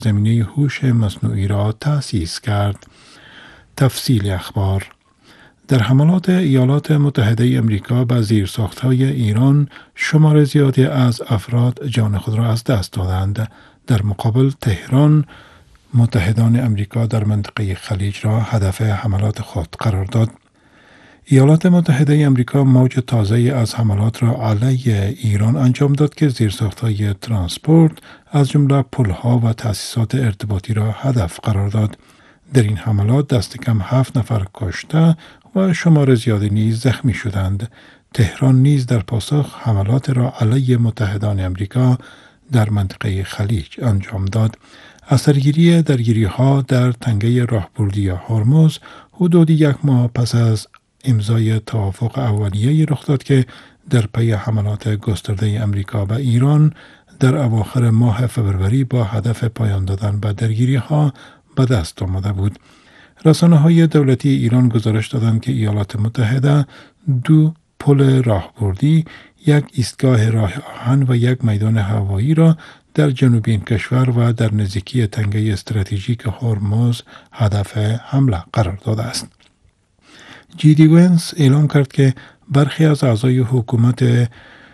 زمینه هوش مصنوعی را تأسیس کرد. تفصیل اخبار: در حملات ایالات متحده امریکا به زیرساخت‌های ایران، شمار زیادی از افراد جان خود را از دست دادند. در مقابل، تهران متحدان امریکا در منطقه خلیج را هدف حملات خود قرار داد. ایالات متحده امریکا موج تازه از حملات را علیه ایران انجام داد که زیرساخت‌های ترانسپورت از جمله پل‌ها و تأسیسات ارتباطی را هدف قرار داد. در این حملات دست کم 7 نفر کشته و شمار زیادی نیز زخمی شدند. تهران نیز در پاسخ حملات را علیه متحدان امریکا در منطقه خلیج انجام داد. اثرگیری درگیری‌ها در تنگه راهبردی هرمز حدود 1 ماه پس از امضای توافق اولیه‌ای رخ داد که در پی حملات گسترده امریکا به ایران در اواخر ماه فوریه با هدف پایان دادن به درگیری‌ها به دست آمده بود. رسانه‌های دولتی ایران گزارش دادند که ایالات متحده 2 پل راهبردی، 1 ایستگاه راه آهن و 1 میدان هوایی را در جنوب این کشور و در نزدیکی تنگه استراتژیک هرمز هدف حمله قرار داده است. جی.دی. ونس اعلام کرد که برخی از اعضای حکومت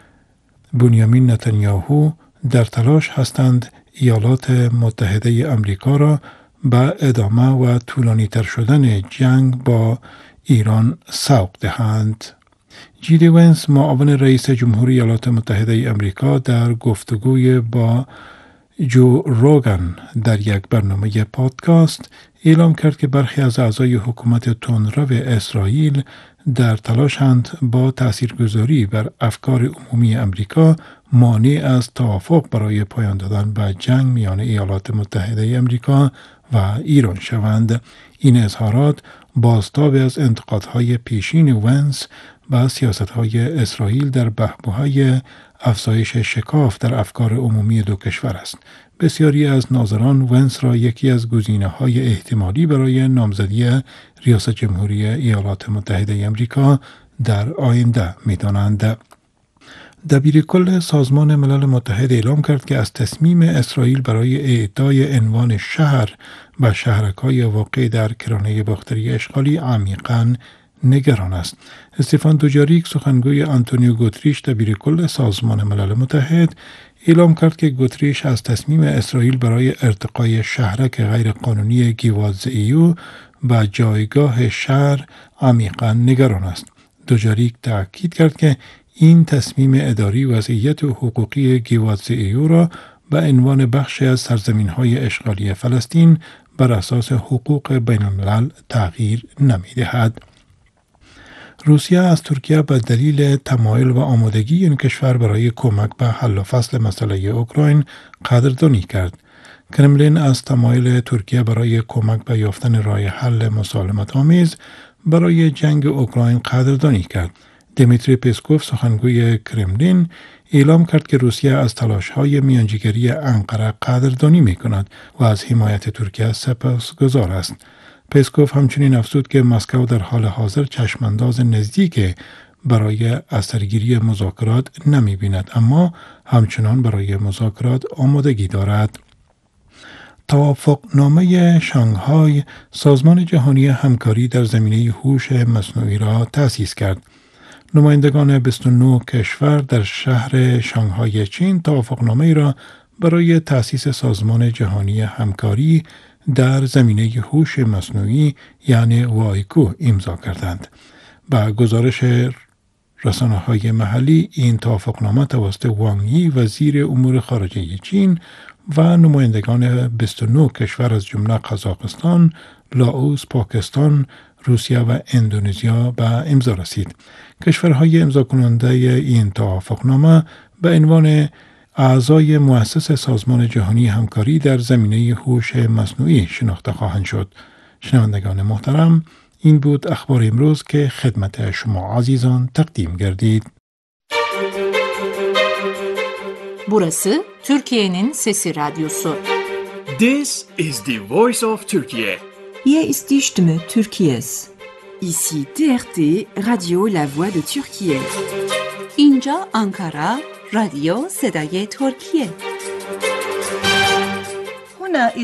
بنیامین نتانیاهو در تلاش هستند ایالات متحده امریکا را به ادامه و طولانی تر شدن جنگ با ایران سوق دهند. جی.دی. ونس، معاون رئیس جمهور ایالات متحده امریکا، در گفتگوی با جو روگن در یک برنامه پادکست اعلام کرد که برخی از اعضای حکومت تندرو اسرائیل در تلاشند با تاثیرگذاری بر افکار عمومی امریکا مانع از توافق برای پایان دادن به جنگ میان ایالات متحده امریکا و ایران شوند. این اظهارات بازتاب از انتقادهای پیشین ونس به سیاست‌های اسرائیل در بحبوحه افزایش شکاف در افکار عمومی دو کشور است. بسیاری از ناظران ونس را یکی از گزینه‌های احتمالی برای نامزدی ریاست جمهوری ایالات متحده امریکا در آینده می‌دانند. دبیرکل سازمان ملل متحد اعلام کرد که از تصمیم اسرائیل برای اعطای عنوان شهر به شهرک‌های واقع در کرانه باختری اشغالی عمیقاً نگران است. استفان دوجاریک، سخنگوی آنتونیو گوتریش دبیرکل سازمان ملل متحد، اعلام کرد که گوتریش از تصمیم اسرائیل برای ارتقای شهرک غیرقانونی گیوادزئیو به جایگاه شهر عمیقاً نگران است. دوجاریک تاکید کرد که این تصمیم اداری وضعیت حقوقی گیوادزئیو را به عنوان بخشی از سرزمین‌های اشغالی فلسطین بر اساس حقوق بین‌الملل تغییر نمی‌دهد. روسیه از ترکیه به دلیل تمایل و آمادگی این کشور برای کمک به حل و فصل مسئله اوکراین قدردانی کرد. کرملین از تمایل ترکیه برای کمک به یافتن راه حل مسالمت‌آمیز برای جنگ اوکراین قدردانی کرد. دیمیتری پسکوف، سخنگوی کرملین، اعلام کرد که روسیه از تلاش‌های میانجیگری انقره قدردانی می‌کند و از حمایت ترکیه سپاسگزار است. پسکوف همچنین افزود که مسکو در حال حاضر چشمانداز نزدیک برای اثرگیری مذاکرات نمی‌بیند، اما همچنان برای مذاکرات آمادگی دارد. توافقنامه شانگهای سازمان جهانی همکاری در زمینه هوش مصنوعی را تأسیس کرد. نمایندگان 29 کشور در شهر شانگهای چین توافقنامه را برای تأسیس سازمان جهانی همکاری در زمینه هوش مصنوعی یعنی وایکو امضا کردند. با گزارش رسانه‌های محلی، این توافقنامه توسط وانگ یی، وزیر امور خارجه چین، و نمایندگان 29 کشور از جمله قزاقستان، لاوس، پاکستان، روسیه و اندونزیا به امضا رسید. کشورهای امضا کننده این توافقنامه به عنوان اعضای مؤسس سازمان جهانی همکاری در زمینه هوش مصنوعی شناخته خواهند شد. شنوندگان محترم، این بود اخبار امروز که خدمت شما عزیزان تقدیم گردید. Burası Türkiye'nin Sesi Radyosu. This is the voice of Turkey. Hier ist die Stimme Türkiye's. Ici TRT Radio La Voix de Türkiye. اینجا آنکارا رادیو صدای ترکیه. هنا